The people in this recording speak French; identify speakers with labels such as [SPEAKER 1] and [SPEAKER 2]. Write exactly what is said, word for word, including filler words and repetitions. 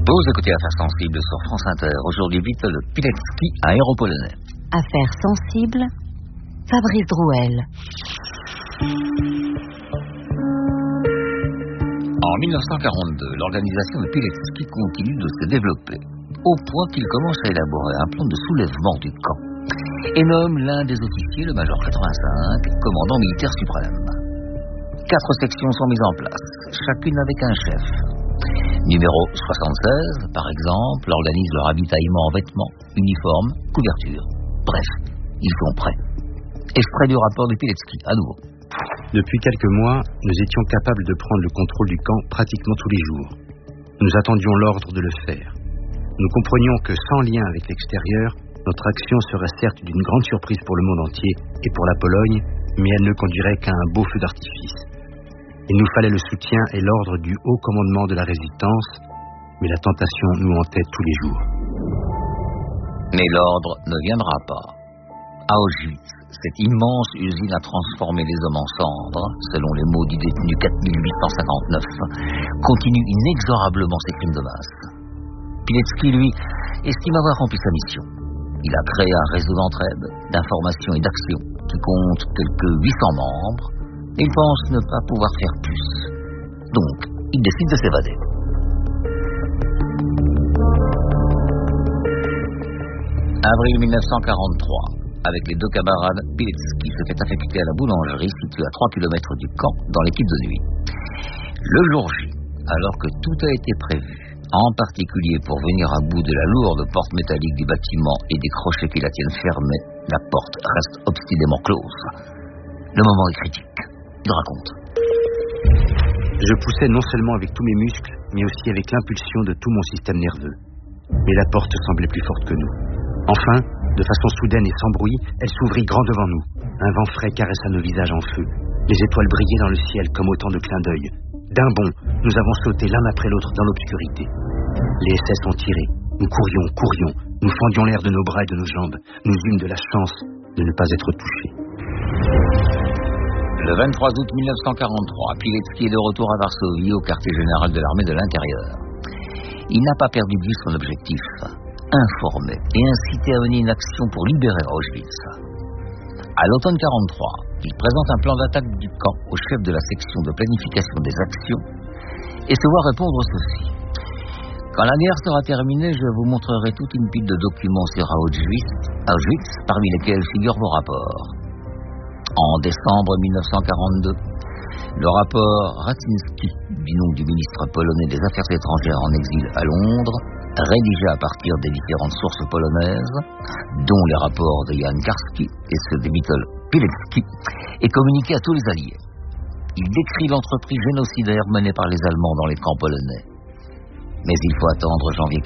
[SPEAKER 1] Vous écoutez Affaires sensibles sur France Inter. Aujourd'hui, Witold Pilecki, un héros polonais.
[SPEAKER 2] Affaires sensibles, Fabrice Drouel.
[SPEAKER 1] En mille neuf cent quarante-deux, l'organisation de Pilecki continue de se développer, au point qu'il commence à élaborer un plan de soulèvement du camp et nomme l'un des officiers, le major quatre-vingt-cinq, commandant militaire suprême. Quatre sections sont mises en place, chacune avec un chef. Numéro soixante-seize, par exemple, organise leur ravitaillement en vêtements, uniformes, couvertures. Bref, ils sont prêts. Extrait du rapport de Pilecki, à nouveau.
[SPEAKER 3] Depuis quelques mois, nous étions capables de prendre le contrôle du camp pratiquement tous les jours. Nous attendions l'ordre de le faire. Nous comprenions que sans lien avec l'extérieur, notre action serait certes d'une grande surprise pour le monde entier et pour la Pologne, mais elle ne conduirait qu'à un beau feu d'artifice. Il nous fallait le soutien et l'ordre du haut commandement de la résistance, mais la tentation nous hantait tous les jours.
[SPEAKER 1] Mais l'ordre ne viendra pas. À Auschwitz, cette immense usine a transformé les hommes en cendres, selon les mots du détenu quatre mille huit cent cinquante-neuf, continue inexorablement ses crimes de masse. Pilecki, lui, estime avoir rempli sa mission. Il a créé un réseau d'entraide, d'information et d'action qui compte quelques huit cents membres, et il pense ne pas pouvoir faire plus. Donc, il décide de s'évader. Avril mille neuf cent quarante-trois. Avec les deux camarades, Pilecki se fait affecter à la boulangerie située à trois kilomètres du camp dans l'équipe de nuit. Le jour J, alors que tout a été prévu, en particulier pour venir à bout de la lourde porte métallique du bâtiment et des crochets qui la tiennent fermée, la porte reste obstinément close. Le moment est critique. Il raconte.
[SPEAKER 3] Je poussais non seulement avec tous mes muscles, mais aussi avec l'impulsion de tout mon système nerveux. Mais la porte semblait plus forte que nous. Enfin, de façon soudaine et sans bruit, elle s'ouvrit grand devant nous. Un vent frais caressa nos visages en feu. Les étoiles brillaient dans le ciel comme autant de clins d'œil. D'un bond, nous avons sauté l'un après l'autre dans l'obscurité. Les S S ont tiré. Nous courions, courions. Nous fendions l'air de nos bras et de nos jambes. Nous eûmes de la chance de ne pas être touchés.
[SPEAKER 1] Le vingt-trois août mille neuf cent quarante-trois, Pilecki est de retour à Varsovie, au quartier général de l'armée de l'intérieur. Il n'a pas perdu de vue son objectif, informer et inciter à mener une action pour libérer Auschwitz. À l'automne quarante-trois, il présente un plan d'attaque du camp au chef de la section de planification des actions et se voit répondre ceci. Quand la guerre sera terminée, je vous montrerai toute une pile de documents sur Auschwitz, Auschwitz parmi lesquels figurent vos rapports. En décembre mille neuf cent quarante-deux, le rapport Raczynski, du nom du ministre polonais des Affaires étrangères en exil à Londres, rédigé à partir des différentes sources polonaises, dont les rapports de Jan Karski et ceux de Witold Pilecki, est communiqué à tous les alliés. Il décrit l'entreprise génocidaire menée par les Allemands dans les camps polonais. Mais il faut attendre janvier